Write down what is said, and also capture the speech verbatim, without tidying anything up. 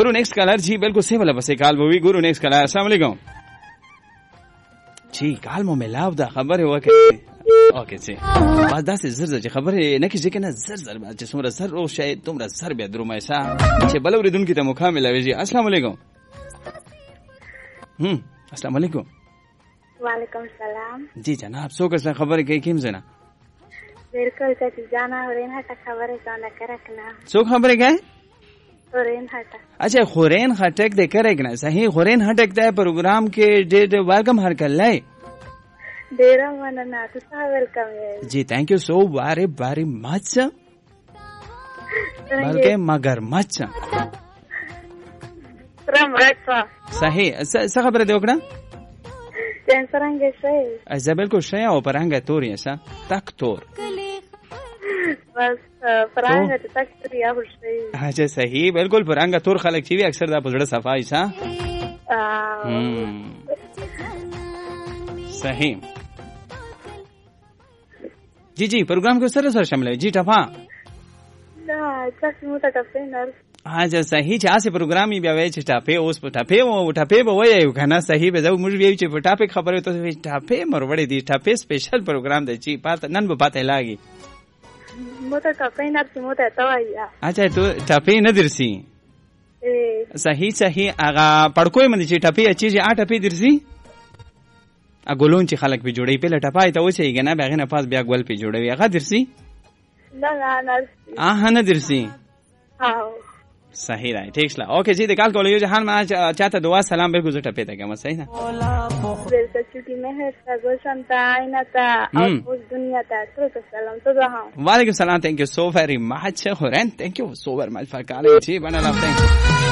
गुरु next colour जी बिल्कुल सही वाला बस कॉल वो भी गुरु नेक्स्ट कलर अस्सलाम वालेकुम जी कॉल मो मिलाव दा खबर है वके اوکے چې بس داسې زر زر چې خبره نه کیږي کنه زر زر چې څومره زر او شاید تمره سر به درومه شه چې بل اوریدونکو ته مکمل ویږي السلام علیکم هم السلام علیکم وعلیکم السلام جی جناب څوک څه خبره کوي کیم زنه بالکل چې جانا ورین هټه خبره ځانه کرکنه څوک خبره کوي خورین هټه اچھا خورین هټک دې کرکنه صحیح خورین هټک دا پروګرام کې ډېر ویلکم هر کله ډیر مننه تاسو ویلکم جی تھینک یو سو ویری ویری مچ بلکہ مگر مچ رم راځه صحیح څه خبره دی وکړه څنګه شي از بالکل شي او پرانګه توري اسا تک تور بس پرانګه تک تور یا شي اچھا صحیح بالکل پرانګه تور خلک چې اکثر دا پزړه صفای سا صحیح जी जी प्रोग्राम को सर सर शामिल है जी टफा ना तक मु तक फेनर हाँ जा सही जा से प्रोग्राम ही ब्यावे छ टफे ओस टफे वो टफे वो ये खाना सही बे मुझे भी छ टफे खबर है तो टफे मरवड़े दी टफे स्पेशल प्रोग्राम दे जी बात नन बात है लागी मु तक फेनर मु तक तवाया अच्छा तो टफे न दिरसी ए सही सही आगा पड़कोय मन जी टफे चीज आ टफे दिरसी اګولون چې خلک په جوړي په لټپای ته وځي کنه باغ نه پاس بیا ګول په جوړوي هغه درسي نه نه نه اه نه درسي ها صحیح راي ٹھیک شلا اوکے جی د کال کول یو جهان ما چاته دعا سلام بالکل زټه پته کوم صحیح نه ورته چې مهر سګوشن تا اینا تا او اوس دنیا ته تر سلام ته ده وعلیکم السلام thank you so very much خورن thank you so very much for calling جی بنا لا thank you